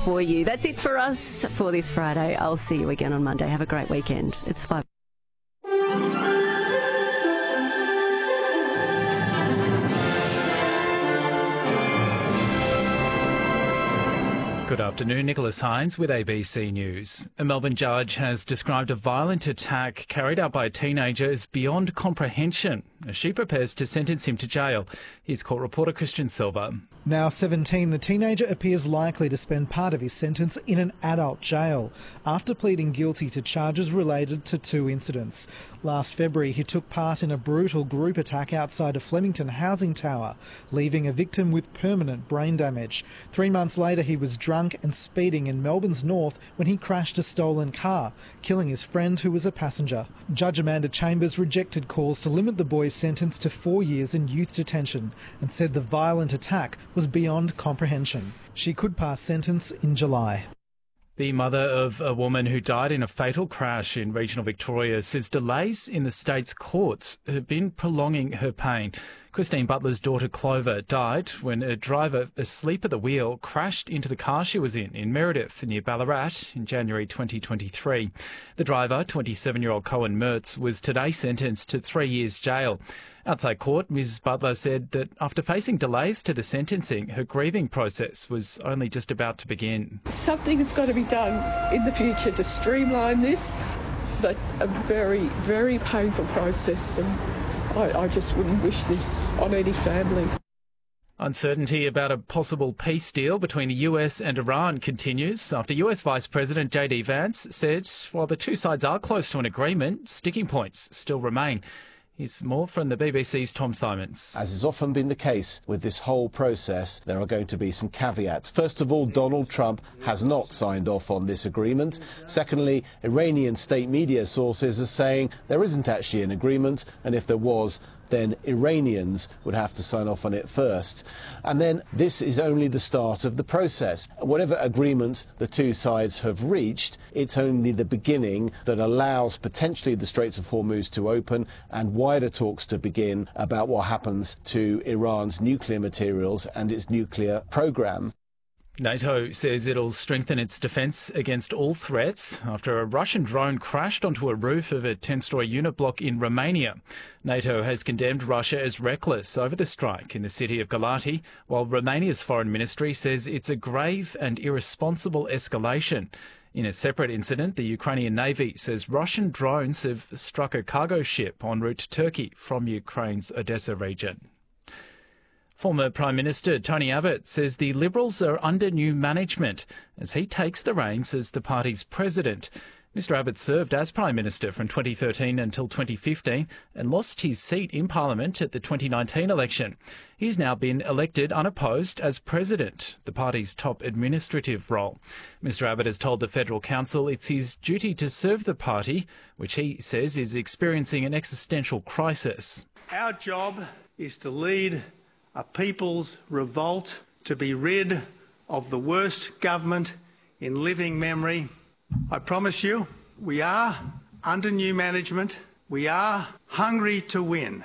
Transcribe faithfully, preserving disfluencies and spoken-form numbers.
for you. That's it for us for this Friday. I'll see you again on Monday. Have a great weekend. It's five. Good afternoon, Nicholas Hines with A B C News. A Melbourne judge has described a violent attack carried out by a teenager as beyond comprehension as she prepares to sentence him to jail. Here's court reporter Christian Silva. Now seventeen, the teenager appears likely to spend part of his sentence in an adult jail after pleading guilty to charges related to two incidents. Last February, he took part in a brutal group attack outside a Flemington housing tower, leaving a victim with permanent brain damage. Three months later, he was drunk and speeding in Melbourne's north when he crashed a stolen car, killing his friend who was a passenger. Judge Amanda Chambers rejected calls to limit the boy's sentence to four years in youth detention and said the violent attack was beyond comprehension. She could pass sentence in July. The mother of a woman who died in a fatal crash in regional Victoria says delays in the state's courts have been prolonging her pain. Christine Butler's daughter Clover died when a driver asleep at the wheel crashed into the car she was in in Meredith near Ballarat in January twenty twenty-three. The driver, twenty-seven-year-old Cohen Mertz, was today sentenced to three years jail. Outside court, Missus Butler said that after facing delays to the sentencing, her grieving process was only just about to begin. Something's got to be done in the future to streamline this, but a very, very painful process, and I, I just wouldn't wish this on any family. Uncertainty about a possible peace deal between the U S and Iran continues after U S Vice President J D Vance said while the two sides are close to an agreement, sticking points still remain. Here's more from the B B C's Tom Simons. As has often been the case with this whole process, there are going to be some caveats. First of all, Donald Trump has not signed off on this agreement. Secondly, Iranian state media sources are saying there isn't actually an agreement, and if there was, then Iranians would have to sign off on it first. And then this is only the start of the process. Whatever agreement the two sides have reached, it's only the beginning that allows potentially the Straits of Hormuz to open and wider talks to begin about what happens to Iran's nuclear materials and its nuclear program. NATO says it'll strengthen its defence against all threats after a Russian drone crashed onto a roof of a ten-storey unit block in Romania. NATO has condemned Russia as reckless over the strike in the city of Galati, while Romania's foreign ministry says it's a grave and irresponsible escalation. In a separate incident, the Ukrainian Navy says Russian drones have struck a cargo ship en route to Turkey from Ukraine's Odessa region. Former Prime Minister Tony Abbott says the Liberals are under new management as he takes the reins as the party's president. Mister Abbott served as Prime Minister from twenty thirteen until twenty fifteen and lost his seat in Parliament at the twenty nineteen election. He's now been elected unopposed as President, the party's top administrative role. Mister Abbott has told the Federal Council it's his duty to serve the party, which he says is experiencing an existential crisis. Our job is to lead a people's revolt, to be rid of the worst government in living memory. I promise you, we are under new management. We are hungry to win.